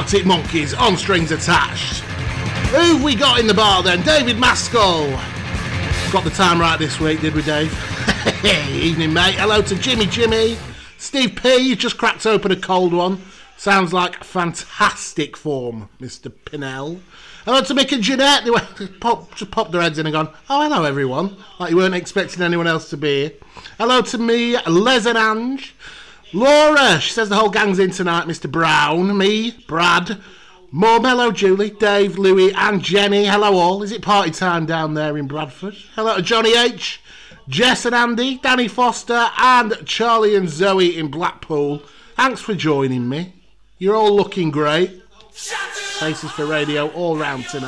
Arctic Monkeys on Strings Attached. Who've we got in the bar then? David Maskell. Got the time right this week, did we, Dave? Evening, mate. Hello to Jimmy. Steve P, you just cracked open a cold one. Sounds like fantastic form, Mr. Pinnell. Hello to Mick and Jeanette. They just popped their heads in and gone, oh, hello, everyone. Like you weren't expecting anyone else to be here. Hello to me, Les and Ange. Laura, she says the whole gang's in tonight. Mr. Brown, me, Brad, more Mellow, Julie, Dave, Louis and Jenny. Hello all. Is it party time down there in Bradford? Hello to Johnny H, Jess and Andy, Danny Foster and Charlie and Zoe in Blackpool. Thanks for joining me. You're all looking great. Faces for Radio all round tonight.